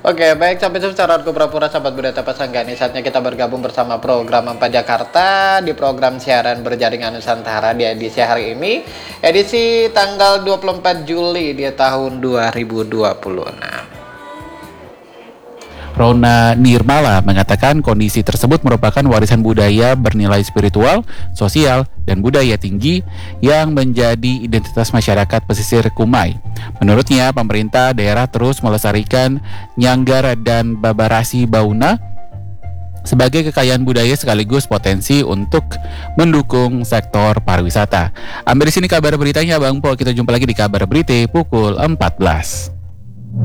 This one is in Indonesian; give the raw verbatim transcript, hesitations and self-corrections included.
Oke, baik, sampai saudaraku Pura-pura sahabat berita Pasanggani. Saatnya kita bergabung bersama program Empat Jakarta di program siaran berjaringan Nusantara di edisi hari ini, edisi tanggal dua puluh empat Juli di tahun dua ribu dua puluh enam. Rona Nirmala mengatakan kondisi tersebut merupakan warisan budaya bernilai spiritual, sosial, dan budaya tinggi yang menjadi identitas masyarakat pesisir Kumai. Menurutnya, pemerintah daerah terus melestarikan Nyanggar dan Babarasi Bauna sebagai kekayaan budaya sekaligus potensi untuk mendukung sektor pariwisata. Ambil di sini kabar beritanya Bang Po, kita jumpa lagi di kabar berita pukul empat belas.